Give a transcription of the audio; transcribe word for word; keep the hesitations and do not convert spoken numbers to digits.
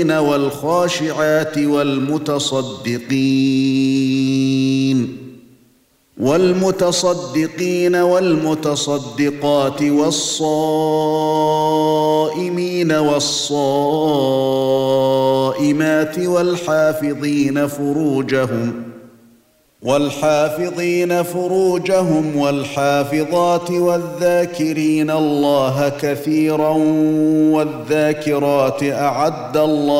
والخاشعات والمتصدقين والمتصدقين والمتصدقات والصائمين والصائمات والحافظين فروجهم والحافظين فروجهم والحافظات والذاكرين الله كثيرا والذاكرات أعد الله